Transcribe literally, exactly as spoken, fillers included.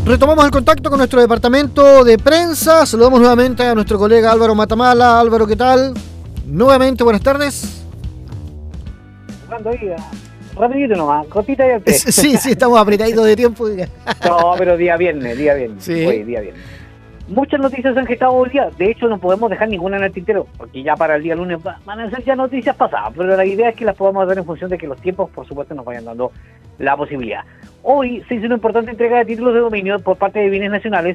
Retomamos el contacto con nuestro departamento de prensa. Saludamos nuevamente a nuestro colega Álvaro Matamala. Álvaro, ¿qué tal? Nuevamente, buenas tardes. Cuando diga, rapidito nomás, cortita y al pie. Sí, sí, estamos apretaditos de tiempo. No, pero día viernes, día viernes. Sí. Hoy, día viernes. Muchas noticias se han gestado hoy día. De hecho, no podemos dejar ninguna en el tintero, porque ya para el día lunes van a ser ya noticias pasadas. Pero la idea es que las podamos ver en función de que los tiempos, por supuesto, nos vayan dando la posibilidad. Hoy se hizo una importante entrega de títulos de dominio por parte de Bienes Nacionales